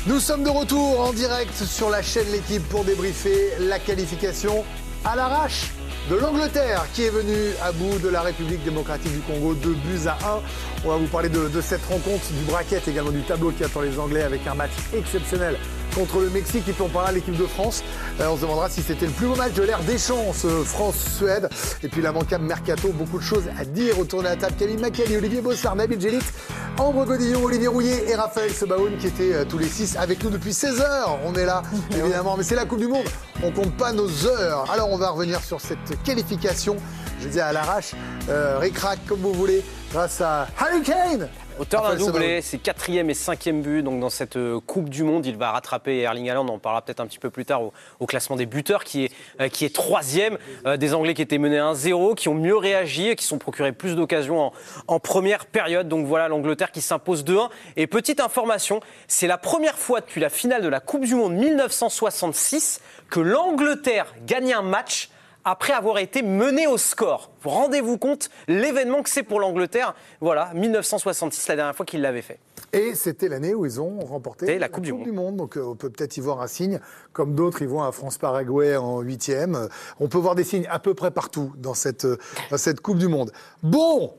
Nous sommes de retour en direct sur la chaîne L'Équipe pour débriefer la qualification à l'arrache de l'Angleterre qui est venue à bout de la République démocratique du Congo, 2-1. On va vous parler de cette rencontre, du bracket également, du tableau qui attend les Anglais avec un match exceptionnel contre le Mexique. Et puis on parlera de l'équipe de France. On se demandera si c'était le plus beau match de l'ère Deschamps, ce France-Suède. Et puis l'immanquable Mercato, beaucoup de choses à dire autour de la table. Camille Macali, Olivier Bossard, Nabil Djellit, Ambre Godillon, Olivier Rouillet et Raphaël Sebaoun qui étaient tous les 6 avec nous depuis 16 heures. On est là, évidemment, mais c'est la Coupe du Monde. On compte pas nos heures. Alors on va revenir sur cette qualification, je dis à l'arrache, ric-rac comme vous voulez, grâce à Harry Kane. Auteur d'un doublé, c'est 4e et 5e but donc dans cette Coupe du Monde. Il va rattraper Erling Haaland, on en parlera peut-être un petit peu plus tard au classement des buteurs, qui est 3e. Des Anglais qui étaient menés 1-0, qui ont mieux réagi et qui se sont procurés plus d'occasions en première période. Donc voilà, l'Angleterre qui s'impose 2-1. Et petite information, c'est la première fois depuis la finale de la Coupe du Monde 1966 que l'Angleterre gagne un match après avoir été mené au score. Vous rendez-vous compte l'événement que c'est pour l'Angleterre. Voilà, 1966, la dernière fois qu'ils l'avaient fait. Et c'était l'année où ils ont remporté la Coupe du Monde. Donc on peut peut-être y voir un signe, comme d'autres y voient un France-Paraguay en 8e. On peut voir des signes à peu près partout dans cette Coupe du Monde. Bon,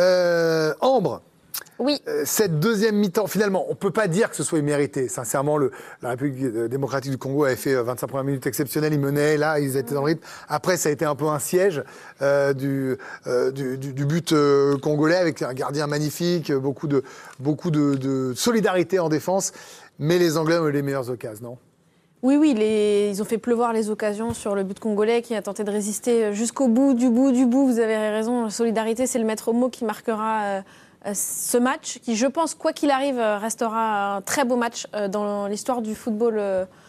Ambre. Oui. Cette deuxième mi-temps, finalement, on ne peut pas dire que ce soit immérité. Sincèrement, la République démocratique du Congo avait fait 25 premières minutes exceptionnelles. Ils menaient, là, ils étaient dans le rythme. Après, ça a été un peu un siège du but congolais avec un gardien magnifique, beaucoup de solidarité en défense. Mais les Anglais ont eu les meilleures occasions, non ? Oui, ils ont fait pleuvoir les occasions sur le but congolais qui a tenté de résister jusqu'au bout du bout. Vous avez raison, solidarité, c'est le maître mot qui marquera ce match, qui, je pense, quoi qu'il arrive, restera un très beau match dans l'histoire du football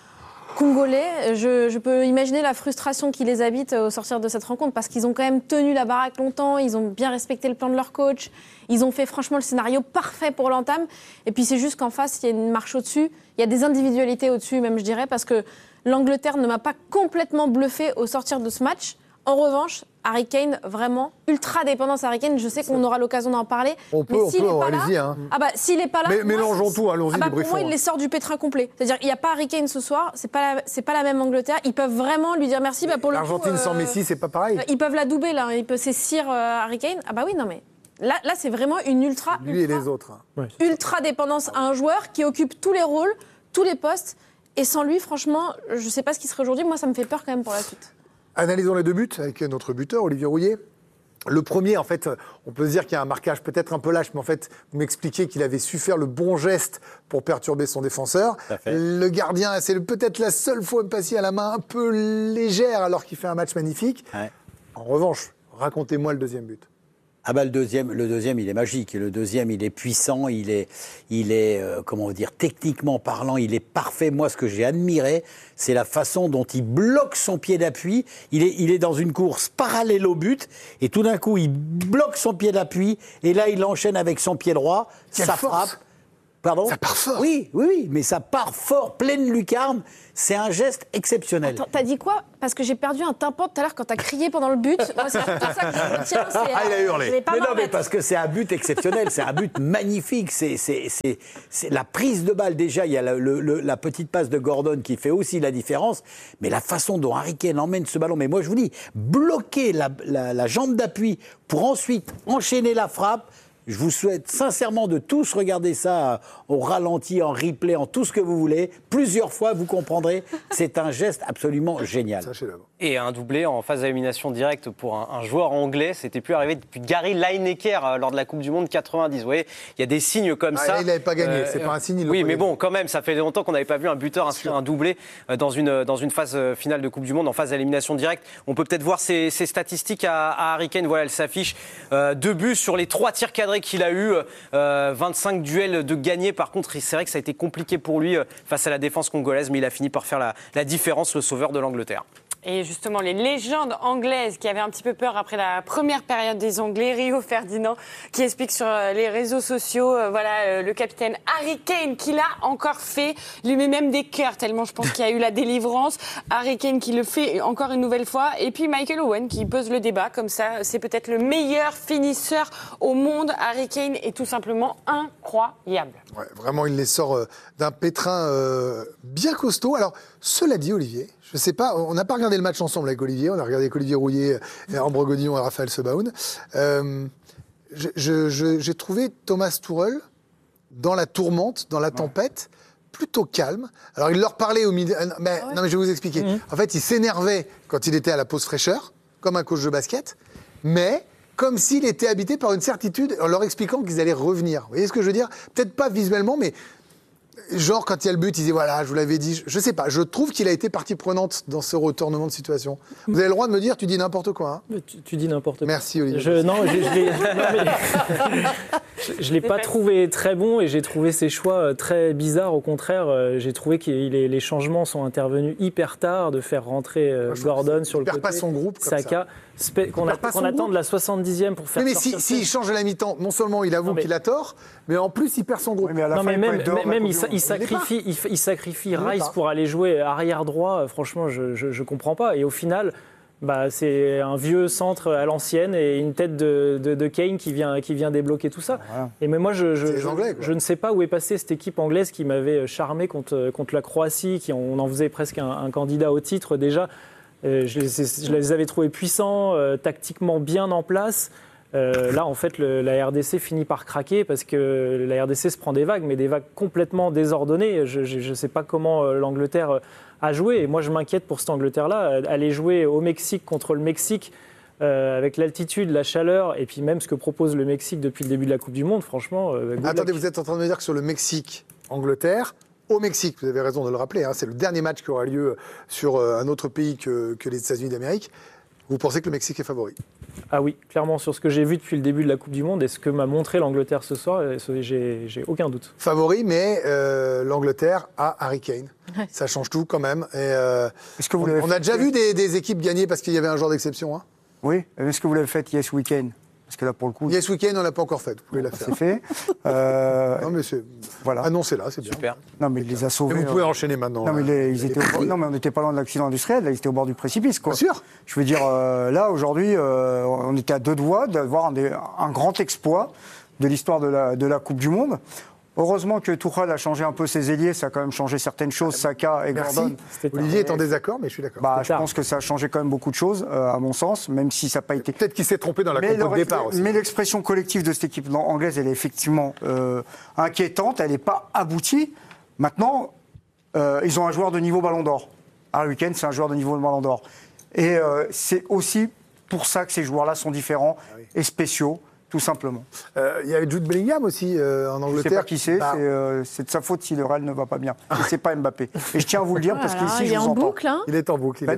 congolais. Je peux imaginer la frustration qui les habite au sortir de cette rencontre, parce qu'ils ont quand même tenu la baraque longtemps, ils ont bien respecté le plan de leur coach, ils ont fait franchement le scénario parfait pour l'entame. Et puis c'est juste qu'en face, il y a une marche au-dessus, il y a des individualités au-dessus même, je dirais, parce que l'Angleterre ne m'a pas complètement bluffé au sortir de ce match. En revanche, Harry Kane, vraiment, ultra dépendance Harry Kane. Je sais qu'on aura l'occasion d'en parler. Allez-y. Hein. S'il n'est pas là... mélangeons tout, allons-y, pour moi, il les sort du pétrin complet. C'est-à-dire, il n'y a pas Harry Kane ce soir, c'est pas la même Angleterre. Ils peuvent vraiment lui dire merci. Pour l'Argentine sans Messi, c'est pas pareil. Ils peuvent la doubler, là. C'est Sir Harry Kane. Mais... Là, c'est vraiment une ultra... Lui et les autres. Ouais. Ultra dépendance à un joueur qui occupe tous les rôles, tous les postes. Et sans lui, franchement, je ne sais pas ce qui serait aujourd'hui. Moi, ça me fait peur quand même pour la suite. Analysons les deux buts avec notre buteur, Olivier Rouillet. Le premier, en fait, on peut se dire qu'il y a un marquage peut-être un peu lâche, mais en fait, vous m'expliquiez qu'il avait su faire le bon geste pour perturber son défenseur. Le gardien, c'est peut-être la seule fois passé à la main un peu légère alors qu'il fait un match magnifique. Ouais. En revanche, racontez-moi le deuxième but. Le deuxième, il est magique. Le deuxième, il est puissant. Il est, comment dire, techniquement parlant, il est parfait. Moi, ce que j'ai admiré, c'est la façon dont il bloque son pied d'appui. Il est dans une course parallèle au but, et tout d'un coup, il bloque son pied d'appui, et là, il enchaîne avec son pied droit. Ça frappe. Pardon ? Ça part fort. Oui, mais ça part fort, pleine lucarne. C'est un geste exceptionnel. Attends, t'as dit quoi ? Parce que j'ai perdu un tympan tout à l'heure quand t'as crié pendant le but. Moi, c'est pour ça que je retiens. Il a hurlé. Mais parce que c'est un but exceptionnel, c'est un but magnifique. C'est la prise de balle. Déjà, il y a la petite passe de Gordon qui fait aussi la différence. Mais la façon dont Harry Kane emmène ce ballon, mais moi je vous dis, bloquer la jambe d'appui pour ensuite enchaîner la frappe. Je vous souhaite sincèrement de tous regarder ça au ralenti, en replay, en tout ce que vous voulez. Plusieurs fois, vous comprendrez. C'est un geste absolument génial. Et un doublé en phase d'élimination directe pour un joueur anglais. C'était plus arrivé depuis Gary Lineker lors de la Coupe du Monde 90. Vous voyez, il y a des signes comme ça. Il n'avait pas gagné, c'est pas un signe. Oui, mais bon, quand même, ça fait longtemps qu'on n'avait pas vu un buteur inscrire un doublé dans une phase finale de Coupe du Monde, en phase d'élimination directe. On peut peut-être voir ces statistiques à Harry Kane. Voilà, elles s'affichent. 2 buts sur les 3 tirs cadrés qu'il a eu, 25 duels de gagnés. Par contre, c'est vrai que ça a été compliqué pour lui face à la défense congolaise, mais il a fini par faire la différence, le sauveur de l'Angleterre. Et justement, les légendes anglaises qui avaient un petit peu peur après la première période des Anglais, Rio Ferdinand, qui explique sur les réseaux sociaux, le capitaine Harry Kane qui l'a encore fait, lui met même des cœurs tellement je pense qu'il y a eu la délivrance. Harry Kane qui le fait encore une nouvelle fois. Et puis Michael Owen qui pose le débat comme ça, c'est peut-être le meilleur finisseur au monde. Harry Kane est tout simplement incroyable. Ouais, vraiment, il les sort d'un pétrin bien costaud. Alors, cela dit, Olivier, je ne sais pas, on n'a pas regardé le match ensemble avec Olivier, on a regardé avec Olivier Rouillet, Ambre Godillon et Raphaël Sebaoun. J'ai trouvé Thomas Tuchel dans la tourmente, dans la tempête, plutôt calme. Alors, il leur parlait au milieu. Non, mais je vais vous expliquer. En fait, il s'énervait quand il était à la pause fraîcheur, comme un coach de basket, mais comme s'il était habité par une certitude en leur expliquant qu'ils allaient revenir. Vous voyez ce que je veux dire ? Peut-être pas visuellement, mais genre quand il y a le but, il dit voilà, je vous l'avais dit. Je sais pas, je trouve qu'il a été partie prenante dans ce retournement de situation. Vous avez le droit de me dire, tu dis n'importe quoi. Hein. Tu dis n'importe quoi. Merci Olivier. Je l'ai pas trouvé très bon et j'ai trouvé ses choix très bizarres. Au contraire, j'ai trouvé que les changements sont intervenus hyper tard, de faire rentrer Gordon sur le côté. Il perd pas son groupe comme Saka, qu'on attend de la 70e pour faire sortir. Mais s'il change à la mi-temps, non seulement il avoue qu'il a tort, mais en plus il perd son groupe. Il sacrifie Rice pour aller jouer arrière droit. Franchement, je comprends pas. Et au final, c'est un vieux centre à l'ancienne et une tête de Kane qui vient débloquer tout ça. Voilà. Et mais moi, je ne sais pas où est passée cette équipe anglaise qui m'avait charmé contre la Croatie, on en faisait presque un candidat au titre déjà. Je les avais trouvés puissants, tactiquement bien en place. Là, en fait, la RDC finit par craquer parce que la RDC se prend des vagues, mais des vagues complètement désordonnées. Je ne sais pas comment l'Angleterre a joué. Et moi, je m'inquiète pour cette Angleterre-là. Aller jouer au Mexique contre le Mexique, avec l'altitude, la chaleur, et puis même ce que propose le Mexique depuis le début de la Coupe du Monde, franchement... Attendez, vous êtes en train de me dire que sur le Mexique-Angleterre, au Mexique, vous avez raison de le rappeler, hein, c'est le dernier match qui aura lieu sur un autre pays que les États-Unis d'Amérique. Vous pensez que le Mexique est favori ? Ah oui, clairement, sur ce que j'ai vu depuis le début de la Coupe du Monde et ce que m'a montré l'Angleterre ce soir, j'ai aucun doute. Favori, mais l'Angleterre a Harry Kane. Ouais. Ça change tout quand même. Et, est-ce que vous on a déjà vu des équipes gagner parce qu'il y avait un joueur d'exception. Hein. Oui, est-ce que vous l'avez fait Yes Weekend ? Parce que là, pour le coup... Yes Weekend, on ne l'a pas encore fait. Vous pouvez la faire. C'est fait. Non, mais c'est... Voilà. Annoncez-là, c'est bien. Super. Non, mais il les a sauvés. Mais vous pouvez enchaîner maintenant. Non, mais, non, mais on n'était pas loin de l'accident industriel. Là, ils étaient au bord du précipice, quoi. Bien sûr. Je veux dire, là, aujourd'hui, on était à deux doigts d'avoir un grand exploit de l'histoire de la Coupe du Monde. Heureusement que Tuchel a changé un peu ses ailiers, ça a quand même changé certaines choses, Saka et Gordon. Olivier est en désaccord, mais je suis d'accord. Je pense que ça a changé quand même beaucoup de choses, à mon sens, même si ça n'a pas été... Peut-être qu'il s'est trompé dans la compo de départ aussi. Mais l'expression collective de cette équipe anglaise, elle est effectivement inquiétante, elle n'est pas aboutie. Maintenant, ils ont un joueur de niveau Ballon d'Or. Harry Kane, c'est un joueur de niveau Ballon d'Or. Et c'est aussi pour ça que ces joueurs-là sont différents et spéciaux. Tout simplement. Il y avait Jude Bellingham aussi en Angleterre. Je ne sais pas qui c'est, c'est de sa faute si le Real ne va pas bien. Et c'est pas Mbappé. Et je tiens à vous le dire parce qu'ici, je vous entends. Il est en boucle, hein. Il est en boucle.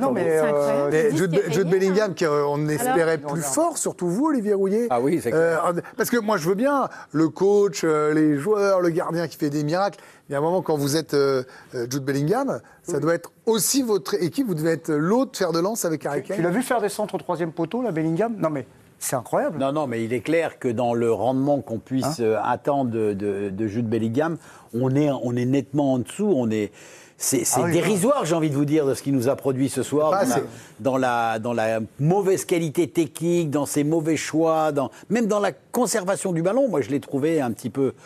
Jude Bellingham, qu'on espérait plus fort, surtout vous, Olivier Rouillet. Ah oui, c'est clair. Parce que moi, je veux bien le coach, les joueurs, le gardien qui fait des miracles. Il y a un moment, quand vous êtes Jude Bellingham, ça doit être aussi votre équipe, vous devez être l'autre fer de lance avec Harry Kane. Tu l'as vu faire des centres au troisième poteau, là, Bellingham ? Non, mais... C'est incroyable. Non, mais il est clair que dans le rendement qu'on puisse attendre de Jude Bellingham, on est nettement en dessous. C'est dérisoire, j'ai envie de vous dire, de ce qu'il nous a produit ce soir, dans la mauvaise qualité technique, dans ses mauvais choix, même dans la conservation du ballon. Moi, je l'ai trouvé un petit peu,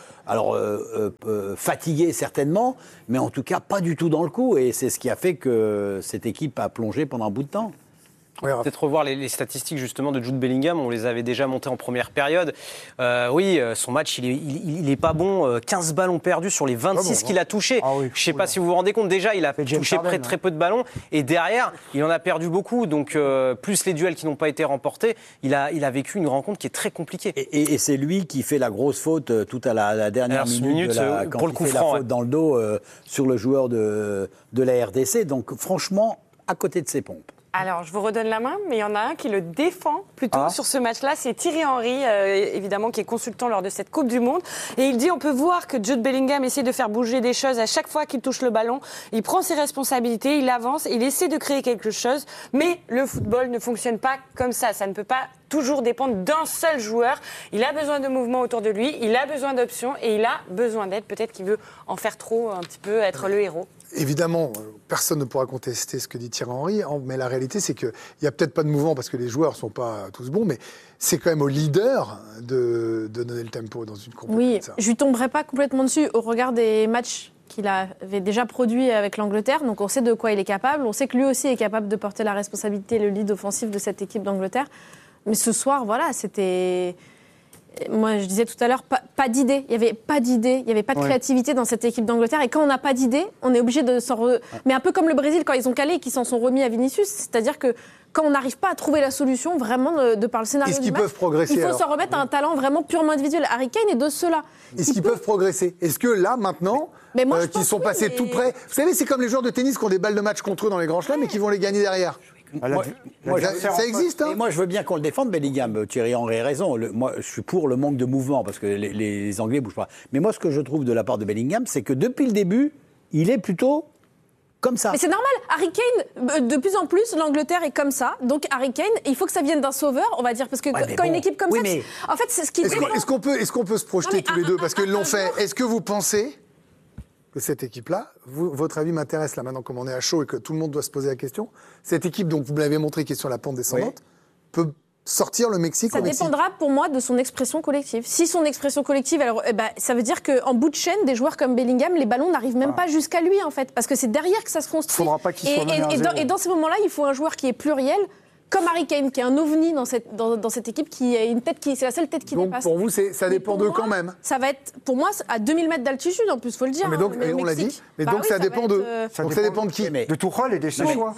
fatigué certainement, mais en tout cas pas du tout dans le coup. Et c'est ce qui a fait que cette équipe a plongé pendant un bout de temps. Peut-être revoir les statistiques justement de Jude Bellingham, on les avait déjà montées en première période. Son match, il est pas bon. 15 ballons perdus sur les 26 qu'il a touchés. Je ne sais pas si vous vous rendez compte, déjà, il a touché très peu de ballons. Et derrière, il en a perdu beaucoup. Donc, plus les duels qui n'ont pas été remportés, il a vécu une rencontre qui est très compliquée. Et c'est lui qui fait la grosse faute tout à la dernière minute quand pour le coup il fait franc, la faute dans le dos sur le joueur de la RDC. Donc, franchement, à côté de ses pompes. Alors, je vous redonne la main, mais il y en a un qui le défend plutôt sur ce match-là. C'est Thierry Henry, évidemment, qui est consultant lors de cette Coupe du Monde. Et il dit, on peut voir que Jude Bellingham essaie de faire bouger des choses à chaque fois qu'il touche le ballon. Il prend ses responsabilités, il avance, il essaie de créer quelque chose. Mais le football ne fonctionne pas comme ça. Ça ne peut pas toujours dépendre d'un seul joueur. Il a besoin de mouvements autour de lui, il a besoin d'options et il a besoin d'aide. Peut-être qu'il veut en faire trop, un petit peu, être le héros. Évidemment, personne ne pourra contester ce que dit Thierry Henry, mais la réalité, c'est qu'il n'y a peut-être pas de mouvement parce que les joueurs ne sont pas tous bons, mais c'est quand même au leader de donner le tempo dans une compétition. Oui, je ne lui tomberai pas complètement dessus au regard des matchs qu'il avait déjà produits avec l'Angleterre. Donc on sait de quoi il est capable. On sait que lui aussi est capable de porter la responsabilité et le lead offensif de cette équipe d'Angleterre. Mais ce soir, voilà, c'était... Moi, je disais tout à l'heure, pas d'idée. Il n'y avait pas d'idée, il n'y avait pas de créativité dans cette équipe d'Angleterre. Et quand on n'a pas d'idée, on est obligé de s'en... Mais un peu comme le Brésil, quand ils ont calé et qu'ils s'en sont remis à Vinicius. C'est-à-dire que quand on n'arrive pas à trouver la solution, vraiment, de par le scénario Est-ce du qu'ils match, peuvent progresser, il faut alors s'en remettre à un talent vraiment purement individuel. Harry Kane est de ceux-là. Est-ce qu'ils peuvent progresser? Est-ce que là, maintenant, Mais moi, je qu'ils pense sont oui, passés mais- tout près... Vous savez, c'est comme les joueurs de tennis qui ont des balles de match contre eux dans les grands chelems et qui vont les gagner derrière. Ça existe, hein? Et moi, je veux bien qu'on le défende, Bellingham. Thierry Henry a raison. Moi, je suis pour le manque de mouvement parce que les Anglais bougent pas. Mais moi, ce que je trouve de la part de Bellingham, c'est que depuis le début, il est plutôt comme ça. Mais c'est normal. Harry Kane, de plus en plus, l'Angleterre est comme ça. Donc Harry Kane, il faut que ça vienne d'un sauveur, on va dire, parce que quand une équipe comme ça, en fait, c'est ce qui Est-ce qu'on peut se projeter tous les deux parce qu'ils l'ont fait? Est-ce que vous pensez que cette équipe-là, votre avis m'intéresse là maintenant, comme on est à chaud et que tout le monde doit se poser la question, cette équipe, donc vous me l'avez montré, qui est sur la pente descendante, peut sortir le Mexique Ça au Mexique? dépendra pour moi de son expression collective. Si son expression collective, alors, ça veut dire qu'en bout de chaîne, des joueurs comme Bellingham, les ballons n'arrivent même pas jusqu'à lui, en fait. Parce que c'est derrière que ça se construit. Faudra pas qu'il soit mené à zéro. Et dans ces moments-là, il faut un joueur qui est pluriel, comme Harry Kane, qui est un ovni dans cette équipe, qui a une tête c'est la seule tête qui Donc dépasse. pour vous, ça dépend d'eux quand même. Ça va être, pour moi, à 2000 mètres d'altitude, en plus, il faut le dire. Mais donc, le on l'a dit, Mexique. mais Bah donc oui, ça va dépend être, d'eux. Donc ça dépend de qui? De Tuchel et des ses choix.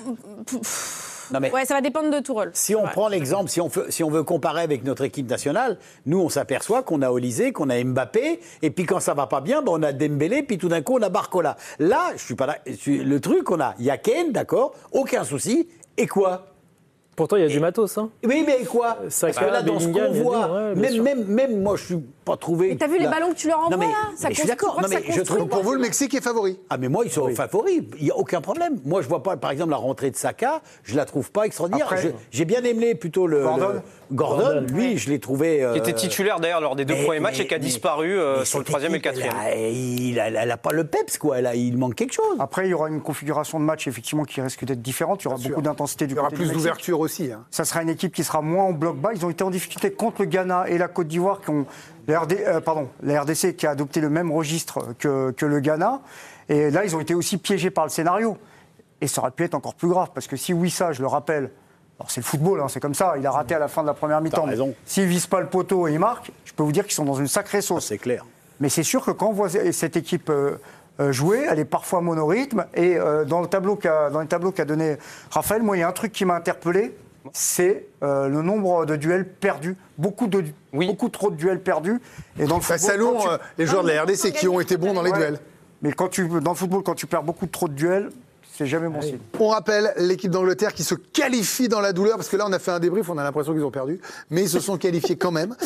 Non, mais Ouais, ça va dépendre de Tourelle. si on prend l'exemple, si on veut comparer avec notre équipe nationale, nous, on s'aperçoit qu'on a Olysée, qu'on a Mbappé, et puis quand ça va pas bien, on a Dembélé, puis tout d'un coup, on a Barcola. Là, je suis pas là. Le truc, il y a Kane, d'accord, aucun souci, et quoi? Pourtant, il y a du matos. Hein. Oui, mais quoi? Saka, Parce que là, dans ce Bellingham, qu'on il y a voit, des- ouais, bien sûr. même moi, je suis pas trouvé... Mais t'as vu les ballons que tu leur envoies, Non, mais, là Ça mais je suis d'accord. Non, mais je trouve Donc pour vous, le Mexique est favori? Ah, mais moi, ils sont favoris. Il n'y a aucun problème. Moi, je vois pas, par exemple, la rentrée de Saka, je la trouve pas extraordinaire. Après- J'ai bien aimé plutôt Gordon, lui, je l'ai trouvé... Qui était titulaire d'ailleurs lors des deux premiers matchs et qui a disparu sur le troisième et le quatrième. Elle a pas le peps, quoi. Il manque quelque chose. Après, il y aura une configuration de match effectivement qui risque d'être différente. Il y aura beaucoup d'intensité du Il y aura côté plus du Mexique. d'ouverture aussi. Hein. Ça sera une équipe qui sera moins en bloc bas. Ils ont été en difficulté contre le Ghana et la Côte d'Ivoire, qui ont la RDC qui a adopté le même registre que le Ghana. Et là, ils ont été aussi piégés par le scénario. Et ça aurait pu être encore plus grave, parce que si Wissa, je le rappelle, alors c'est le football, hein, c'est comme ça, il a raté à la fin de la première mi-temps. T'as raison. S'il ne vise pas le poteau et il marque, je peux vous dire qu'ils sont dans une sacrée sauce. C'est clair. Mais c'est sûr que quand on voit cette équipe jouer, elle est parfois monorhythme. Et dans les tableaux qu'a donné Raphaël, moi, il y a un truc qui m'a interpellé, c'est le nombre de duels perdus. Beaucoup trop de duels perdus. Et dans le football, Salon, quand les joueurs de la RDC qui ont été bons dans les Ouais. duels. Mais dans le football, quand tu perds beaucoup trop de duels, c'est jamais bon signe. On rappelle l'équipe d'Angleterre qui se qualifie dans la douleur, parce que là on a fait un débrief, on a l'impression qu'ils ont perdu, mais ils se sont qualifiés quand même.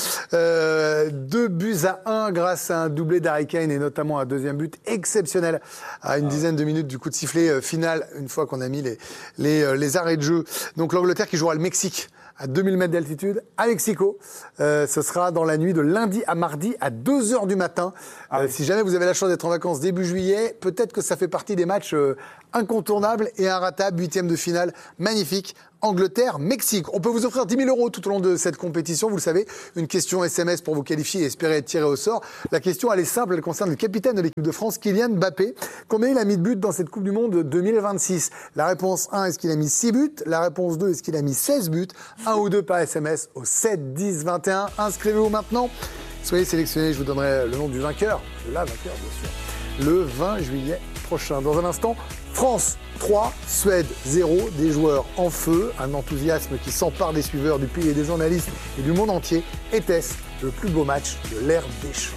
2-1 grâce à un doublé d'Harry Kane et notamment un deuxième but exceptionnel à une dizaine de minutes du coup de sifflet final, une fois qu'on a mis les arrêts de jeu. Donc l'Angleterre qui jouera le Mexique à 2000 mètres d'altitude, à Mexico. Ce sera dans la nuit de lundi à mardi à 2h du matin. Si jamais vous avez la chance d'être en vacances début juillet, peut-être que ça fait partie des matchs incontournables et inratables. 8e de finale, magnifique. Angleterre-Mexique. On peut vous offrir 10 000 € tout au long de cette compétition. Vous le savez, une question SMS pour vous qualifier et espérer être tiré au sort. La question, elle est simple. Elle concerne le capitaine de l'équipe de France, Kylian Mbappé. Combien il a mis de buts dans cette Coupe du Monde 2026? La réponse 1, est-ce qu'il a mis 6 buts? La réponse 2, est-ce qu'il a mis 16 buts? 1 ou 2 par SMS au 7 10 21. Inscrivez-vous maintenant. Soyez sélectionnés. Je vous donnerai le nom du vainqueur, de la vainqueur, bien sûr, le 20 juillet prochain. Dans un instant, France 3, Suède 0, des joueurs en feu, un enthousiasme qui s'empare des suiveurs du pays et des journalistes et du monde entier. Était-ce le plus beau match de l'ère Deschamps?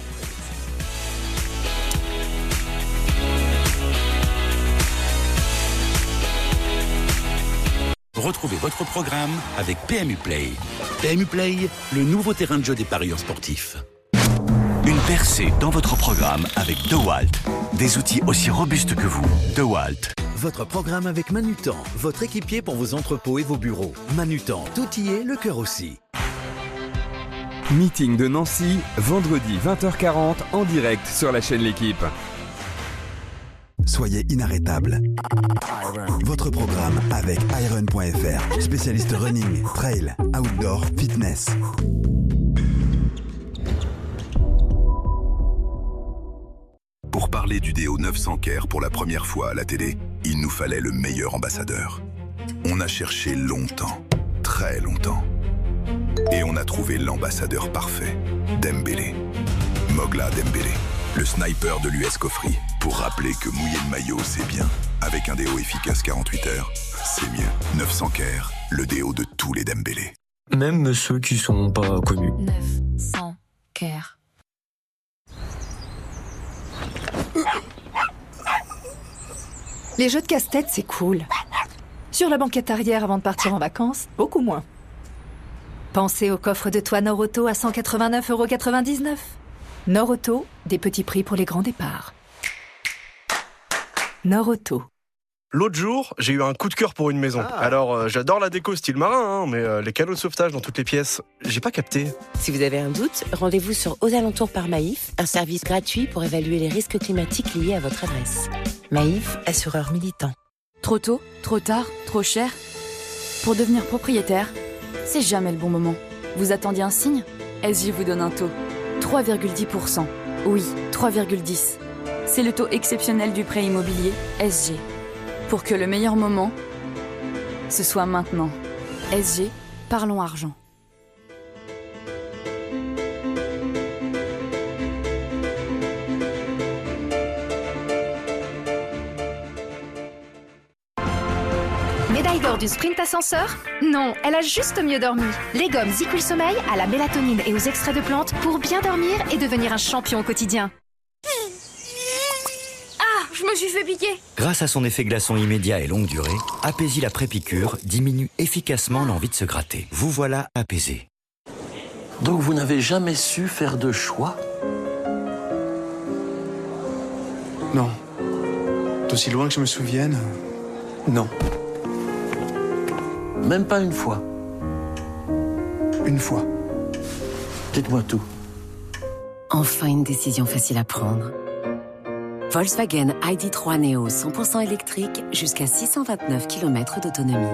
Retrouvez votre programme avec PMU Play. PMU Play, le nouveau terrain de jeu des parieurs sportifs. Une percée dans votre programme avec DeWalt. Des outils aussi robustes que vous. DeWalt. Votre programme avec Manutan, votre équipier pour vos entrepôts et vos bureaux. Manutan, tout y est, le cœur aussi. Meeting de Nancy, vendredi 20h40 en direct sur la chaîne L'Équipe. Soyez inarrêtable. Votre programme avec Iron.fr, spécialiste running, trail, outdoor, fitness. Pour parler du déo 900 Care pour la première fois à la télé, il nous fallait le meilleur ambassadeur. On a cherché longtemps, très longtemps. Et on a trouvé l'ambassadeur parfait, Dembélé. Mogla Dembélé, le sniper de l'US Cofri. Pour rappeler que mouiller le maillot, c'est bien. Avec un déo efficace 48 heures, c'est mieux. 900 Care, le déo de tous les Dembélé. Même ceux qui sont pas connus. 900 Care. Les jeux de casse-tête, c'est cool. Sur la banquette arrière avant de partir en vacances, beaucoup moins. Pensez au coffre de toit Nord-Auto à 189,99 €. Nord-Auto, des petits prix pour les grands départs. Nord-Auto. L'autre jour, j'ai eu un coup de cœur pour une maison. Alors, j'adore la déco style marin, mais les canaux de sauvetage dans toutes les pièces, j'ai pas capté. Si vous avez un doute, rendez-vous sur Aux Alentours par Maïf, un service gratuit pour évaluer les risques climatiques liés à votre adresse. Maïf, assureur militant. Trop tôt, trop tard, trop cher. Pour devenir propriétaire, c'est jamais le bon moment. Vous attendiez un signe ? SG vous donne un taux. 3,10%. Oui, 3,10. C'est le taux exceptionnel du prêt immobilier SG. Pour que le meilleur moment, ce soit maintenant. SG, parlons argent. Médaille d'or du sprint ascenseur ? Non, elle a juste mieux dormi. Les gommes Zicool Sommeil à la mélatonine et aux extraits de plantes pour bien dormir et devenir un champion au quotidien. Ah, je me suis fait piquer. Grâce à son effet glaçon immédiat et longue durée, Apaisil après-piqûre diminue efficacement l'envie de se gratter. Vous voilà apaisé. Donc vous n'avez jamais su faire de choix ? Non. D'aussi loin que je me souvienne, non. Même pas une fois. Une fois. Dites-moi tout. Enfin une décision facile à prendre. Volkswagen ID.3 Neo 100% électrique jusqu'à 629 km d'autonomie.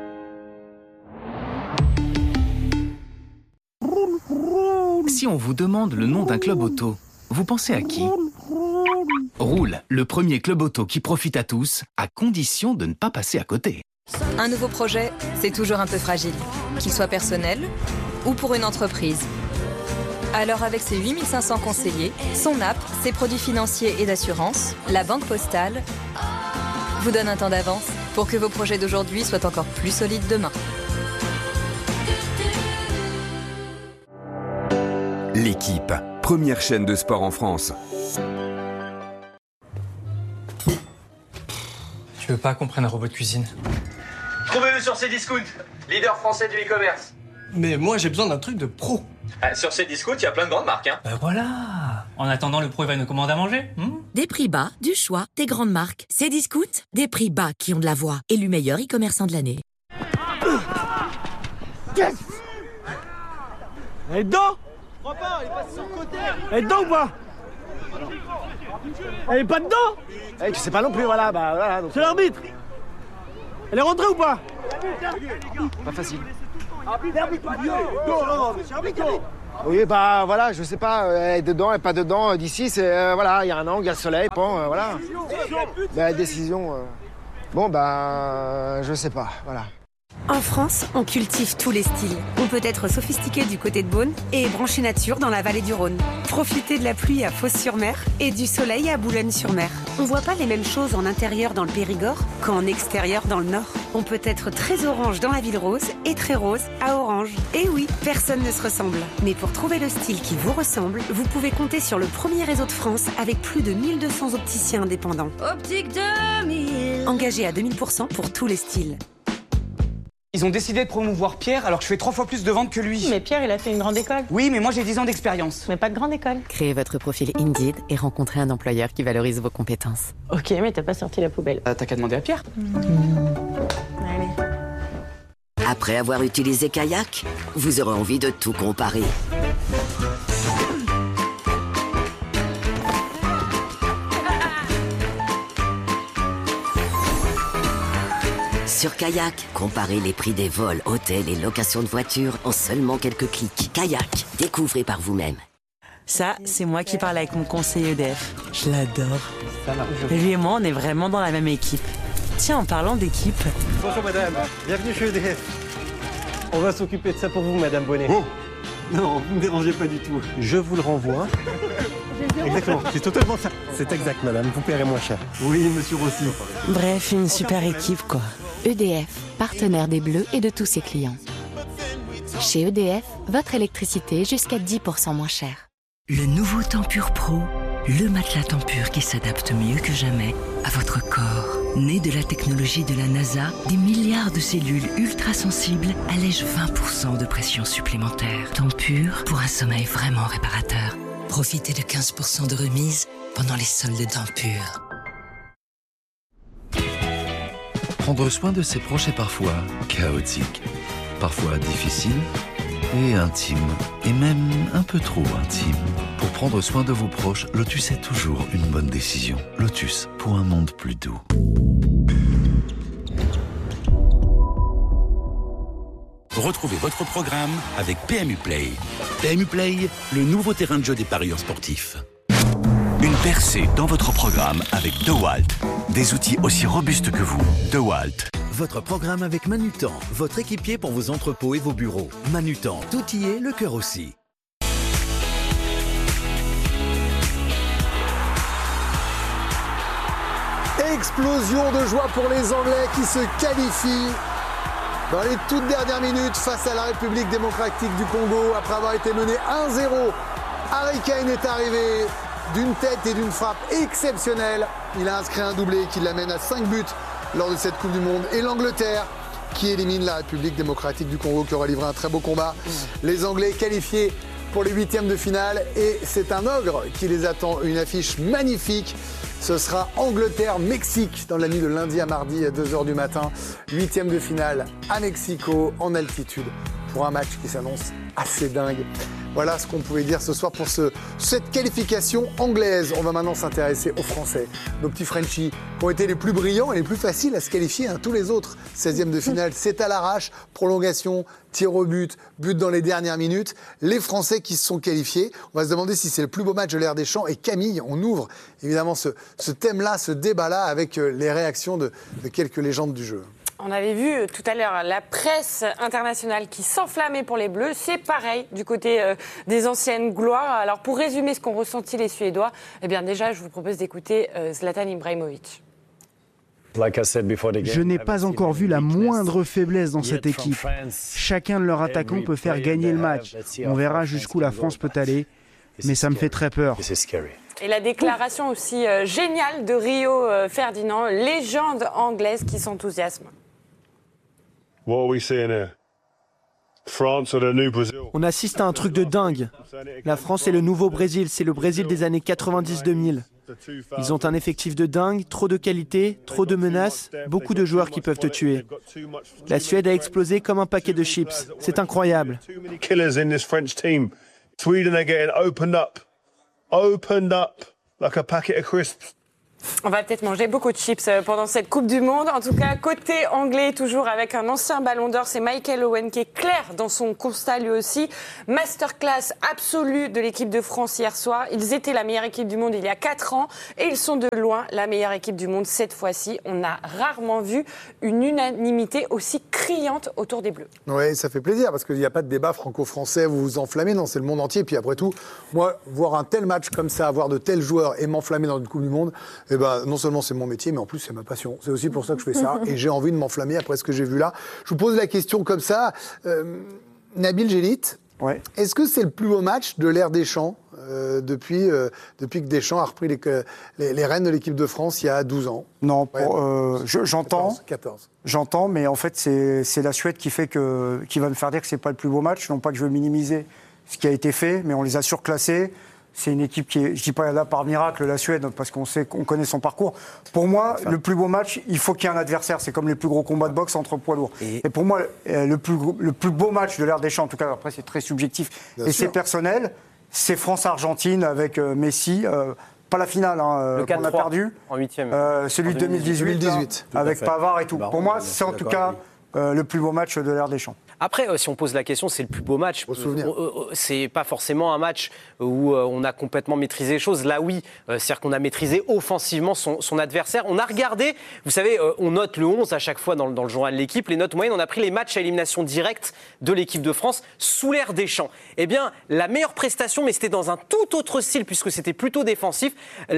Si on vous demande le nom d'un club auto, vous pensez à qui ? Roule, le premier club auto qui profite à tous, à condition de ne pas passer à côté. Un nouveau projet, c'est toujours un peu fragile, qu'il soit personnel ou pour une entreprise. Alors avec ses 8500 conseillers, son app, ses produits financiers et d'assurance, la Banque Postale vous donne un temps d'avance pour que vos projets d'aujourd'hui soient encore plus solides demain. L'Équipe, première chaîne de sport en France. Tu veux pas qu'on prenne un robot de cuisine ? Trouvez-le sur Cdiscount, leader français du e-commerce. Mais moi j'ai besoin d'un truc de pro. Sur Cdiscount, il y a plein de grandes marques. Hein. Ben voilà. En attendant, le pro il va nous commander à manger. Des prix bas, du choix, des grandes marques. Cdiscount, des prix bas qui ont de la voix. Élu meilleur e-commerçant de l'année. Yes. Elle est dedans ? Je crois pas, elle est passée sur le côté. Elle est dedans ou pas ? Elle est pas dedans ? Tu sais pas non plus, voilà, voilà. C'est l'arbitre. Elle est rentrée ou pas ? Pas facile. Oui, bah voilà, je sais pas, elle est dedans, elle est pas dedans. D'ici, c'est voilà, il y a un angle, il y a le soleil, bon, voilà. La décision. Bon, bah, je sais pas, voilà. En France, on cultive tous les styles. On peut être sophistiqué du côté de Beaune et branché nature dans la vallée du Rhône. Profiter de la pluie à Fos-sur-Mer et du soleil à Boulogne-sur-Mer. On voit pas les mêmes choses en intérieur dans le Périgord qu'en extérieur dans le Nord. On peut être très orange dans la ville rose et très rose à Orange. Et oui, personne ne se ressemble. Mais pour trouver le style qui vous ressemble, vous pouvez compter sur le premier réseau de France avec plus de 1200 opticiens indépendants. Optique 2000. Engagés à 2000% pour tous les styles. Ils ont décidé de promouvoir Pierre alors que je fais 3 fois plus de ventes que lui. Mais Pierre, il a fait une grande école. Oui, mais moi j'ai 10 ans d'expérience. Mais pas de grande école. Créez votre profil Indeed et rencontrez un employeur qui valorise vos compétences. Ok, mais t'as pas sorti la poubelle. T'as qu'à demander à Pierre. Allez. Après avoir utilisé Kayak, vous aurez envie de tout comparer. Sur Kayak, comparez les prix des vols, hôtels et locations de voitures en seulement quelques clics. Kayak, découvrez par vous-même. Ça, c'est moi qui parle avec mon conseiller EDF. Je l'adore. Lui et moi, on est vraiment dans la même équipe. Tiens, en parlant d'équipe... Bonjour madame, bienvenue chez EDF. On va s'occuper de ça pour vous, madame Bonnet. Oh non, vous ne me dérangez pas du tout. Je vous le renvoie. Exactement, c'est totalement ça. C'est exact, madame, vous paierez moins cher. Oui, monsieur Rossi. Bref, une super équipe, quoi. EDF, partenaire des Bleus et de tous ses clients. Chez EDF, votre électricité est jusqu'à 10% moins chère. Le nouveau Tempur Pro, le matelas Tempur qui s'adapte mieux que jamais à votre corps. Né de la technologie de la NASA, des milliards de cellules ultra-sensibles allègent 20% de pression supplémentaire. Tempur pour un sommeil vraiment réparateur. Profitez de 15% de remise pendant les soldes Tempur. Prendre soin de ses proches est parfois chaotique, parfois difficile et intime, et même un peu trop intime. Pour prendre soin de vos proches, Lotus est toujours une bonne décision. Lotus, pour un monde plus doux. Retrouvez votre programme avec PMU Play. PMU Play, le nouveau terrain de jeu des parieurs sportifs. Une percée dans votre programme avec DeWalt. Des outils aussi robustes que vous. DeWalt. Votre programme avec Manutan, votre équipier pour vos entrepôts et vos bureaux. Manutan, tout y est, le cœur aussi. Explosion de joie pour les Anglais qui se qualifient dans les toutes dernières minutes face à la République démocratique du Congo. Après avoir été mené 1-0, Harry Kane est arrivé d'une tête et d'une frappe exceptionnelle. Il a inscrit un doublé qui l'amène à 5 buts lors de cette Coupe du Monde. Et l'Angleterre qui élimine la République démocratique du Congo, qui aura livré un très beau combat. Les Anglais qualifiés pour les 8e de finale. Et c'est un ogre qui les attend. Une affiche magnifique. Ce sera Angleterre-Mexique dans la nuit de lundi à mardi à 2h du matin. 8e de finale à Mexico, en altitude, pour un match qui s'annonce assez dingue. Voilà ce qu'on pouvait dire ce soir pour cette qualification anglaise. On va maintenant s'intéresser aux Français, nos petits Frenchies, qui ont été les plus brillants et les plus faciles à se qualifier. Tous les autres, 16e de finale, c'est à l'arrache, prolongation, tir au but, but dans les dernières minutes. Les Français qui se sont qualifiés, on va se demander si c'est le plus beau match de l'ère des Champs. Et Camille, on ouvre évidemment ce thème-là, ce débat-là, avec les réactions de quelques légendes du jeu. On avait vu tout à l'heure la presse internationale qui s'enflammait pour les Bleus. C'est pareil du côté des anciennes gloires. Alors pour résumer ce qu'ont ressenti les Suédois, eh bien déjà je vous propose d'écouter Zlatan Ibrahimovic. Je n'ai pas encore vu la moindre faiblesse dans cette équipe. Chacun de leurs attaquants peut faire gagner le match. On verra jusqu'où la France peut aller, mais ça me fait très peur. Et la déclaration aussi géniale de Rio Ferdinand, légende anglaise qui s'enthousiasme. On assiste à un truc de dingue. La France est le nouveau Brésil, c'est le Brésil des années 90-2000. Ils ont un effectif de dingue, trop de qualité, trop de menaces, beaucoup de joueurs qui peuvent te tuer. La Suède a explosé comme un paquet de chips. C'est incroyable. Opened up like a packet of crisps. On va peut-être manger beaucoup de chips pendant cette Coupe du Monde. En tout cas, côté anglais, toujours avec un ancien ballon d'or, c'est Michael Owen qui est clair dans son constat lui aussi. Masterclass absolue de l'équipe de France hier soir. Ils étaient la meilleure équipe du monde il y a 4 ans et ils sont de loin la meilleure équipe du monde cette fois-ci. On a rarement vu une unanimité aussi criante autour des Bleus. Oui, ça fait plaisir parce qu'il n'y a pas de débat franco-français, vous vous enflammez, non, c'est le monde entier. Puis après tout, moi, voir un tel match comme ça, avoir de tels joueurs et m'enflammer dans une Coupe du Monde, eh ben, non seulement c'est mon métier, mais en plus c'est ma passion. C'est aussi pour ça que je fais ça et j'ai envie de m'enflammer après ce que j'ai vu là. Je vous pose la question comme ça. Nabil Gélit, Ouais. Est-ce que c'est le plus beau match de l'ère Deschamps depuis que Deschamps a repris les rênes de l'équipe de France il y a 12 ans? Non, j'entends. 14. J'entends, mais en fait, c'est la Suède qui va me faire dire que c'est pas le plus beau match. Non pas que je veux minimiser ce qui a été fait, mais on les a surclassés. C'est une équipe qui est, je dis pas là par miracle, la Suède, parce qu'on connaît son parcours. Pour moi, le plus beau match, il faut qu'il y ait un adversaire. C'est comme les plus gros combats de boxe entre poids lourds. Et pour moi, le plus beau match de l'ère Deschamps, en tout cas, après c'est très subjectif et c'est personnel, c'est France-Argentine avec Messi. Pas la finale, qu'on a perdu. En 8e. Celui de 2018. Avec Pavard et tout. Pour moi, c'est en tout cas le plus beau match de l'ère Deschamps. Après, si on pose la question, c'est le plus beau match. C'est pas forcément un match où on a complètement maîtrisé les choses. Là, oui, c'est-à-dire qu'on a maîtrisé offensivement son adversaire. On a regardé, vous savez, on note le 11 à chaque fois dans le journal de l'équipe. Les notes moyennes, on a pris les matchs à élimination directe de l'équipe de France sous l'ère Deschamps. Eh bien, la meilleure prestation, mais c'était dans un tout autre style puisque c'était plutôt défensif.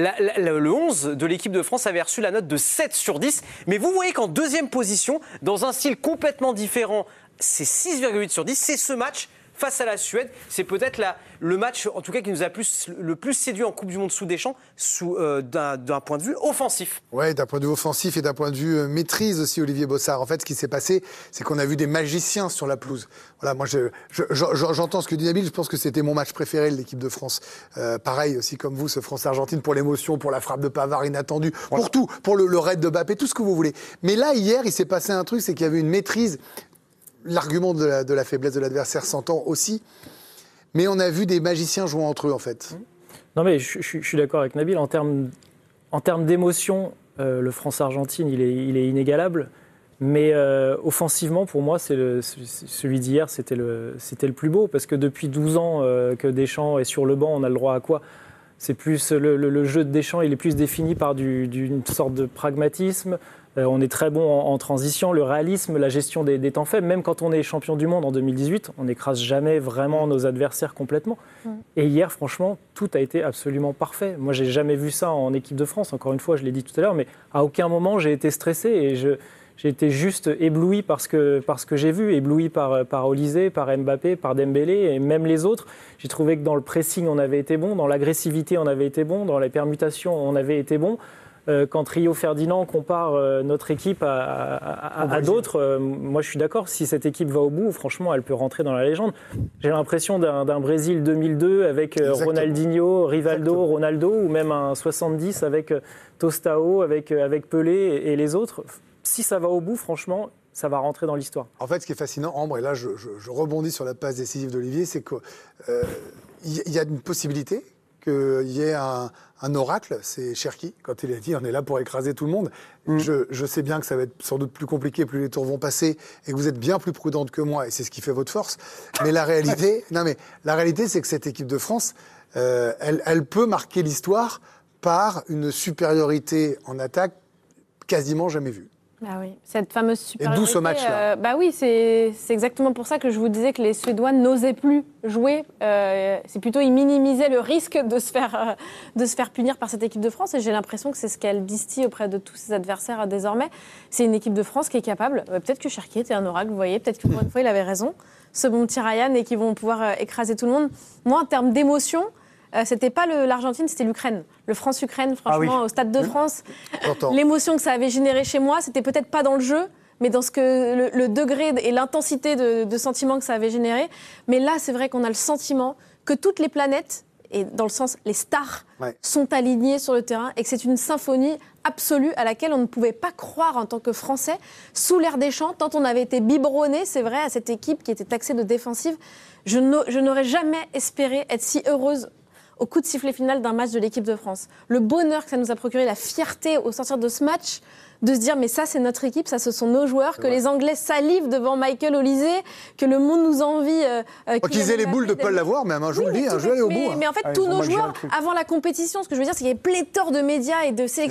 Le 11 de l'équipe de France avait reçu la note de 7 sur 10. Mais vous voyez qu'en deuxième position, dans un style complètement différent, c'est 6,8 sur 10, c'est ce match face à la Suède. C'est peut-être le match, en tout cas, qui nous a le plus séduit en Coupe du Monde sous Deschamps, d'un point de vue offensif. Oui, d'un point de vue offensif et d'un point de vue maîtrise aussi, Olivier Bossard. En fait, ce qui s'est passé, c'est qu'on a vu des magiciens sur la pelouse. Voilà, moi, j'entends ce que dit Nabil, je pense que c'était mon match préféré de l'équipe de France. Pareil aussi comme vous, ce France-Argentine, pour l'émotion, pour la frappe de Pavard inattendue, pour tout, pour le raid de Mbappé, tout ce que vous voulez. Mais là, hier, il s'est passé un truc, c'est qu'il y avait une maîtrise. L'argument de la faiblesse de l'adversaire s'entend aussi, mais on a vu des magiciens jouer entre eux, en fait. Non, mais je suis d'accord avec Nabil. En termes d'émotion, le France-Argentine, il est inégalable. Mais offensivement, pour moi, celui d'hier, c'était le plus beau. Parce que depuis 12 ans que Deschamps est sur le banc, on a le droit à quoi ? C'est plus le jeu de Deschamps, il est plus défini par d'une sorte de pragmatisme. On est très bon en transition, le réalisme, la gestion des temps faibles. Même quand on est champion du monde en 2018, on n'écrase jamais vraiment nos adversaires complètement. Et hier, franchement, tout a été absolument parfait. Moi, j'ai jamais vu ça en équipe de France. Encore une fois, je l'ai dit tout à l'heure, mais à aucun moment j'ai été stressé et j'ai été juste ébloui par ce que j'ai vu, ébloui par Olysée, par Mbappé, par Dembélé et même les autres. J'ai trouvé que dans le pressing, on avait été bon, dans l'agressivité, on avait été bon, dans les permutations, on avait été bon. Quand Rio Ferdinand compare notre équipe à d'autres, moi je suis d'accord, si cette équipe va au bout, franchement, elle peut rentrer dans la légende. J'ai l'impression d'un Brésil 2002 avec Ronaldinho, Rivaldo, Ronaldo, ou même un 70 avec Tostao, avec Pelé et les autres. Si ça va au bout, franchement, ça va rentrer dans l'histoire. En fait, ce qui est fascinant, Ambre, et là je rebondis sur la passe décisive d'Olivier, c'est qu'il y a une possibilité qu'il y ait un oracle, c'est Cherki, quand il a dit « on est là pour écraser tout le monde ». Je sais bien que ça va être sans doute plus compliqué, plus les tours vont passer, et que vous êtes bien plus prudente que moi, et c'est ce qui fait votre force. Mais la réalité, c'est que cette équipe de France, elle peut marquer l'histoire par une supériorité en attaque quasiment jamais vue. Ah oui, cette fameuse supériorité. Et d'où ce match-là oui, c'est exactement pour ça que je vous disais que les Suédois n'osaient plus jouer. C'est plutôt, ils minimisaient le risque de se faire punir par cette équipe de France. Et j'ai l'impression que c'est ce qu'elle distille auprès de tous ses adversaires désormais. C'est une équipe de France qui est capable. Peut-être que Cherki était un oracle, vous voyez. Peut-être qu'une fois, il avait raison. Ce bon petit Ryan et qui vont pouvoir écraser tout le monde. Moi, en termes d'émotion, c'était pas l'Argentine, c'était l'Ukraine. Le France-Ukraine, franchement, au Stade de France. L'émotion que ça avait générée chez moi, c'était peut-être pas dans le jeu, mais dans le degré et l'intensité de sentiments que ça avait généré. Mais là, c'est vrai qu'on a le sentiment que toutes les planètes, et dans le sens les stars, sont alignées sur le terrain et que c'est une symphonie absolue à laquelle on ne pouvait pas croire en tant que Français. Sous l'ère Deschamps, tant on avait été biberonné, c'est vrai, à cette équipe qui était taxée de défensive, je n'aurais jamais espéré être si heureuse au coup de sifflet final d'un match de l'équipe de France. Le bonheur que ça nous a procuré, la fierté au sortir de ce match, de se dire mais ça c'est notre équipe, ça ce sont nos joueurs, que les Anglais salivent devant Michael Olysée, que le monde nous envie. Qu'ils aient les boules de ne pas l'avoir, même un jour, je vais aller au bout. Mais en fait, tous nos joueurs, avant la compétition, ce que je veux dire, c'est qu'il y avait pléthore de médias et de sélectionneurs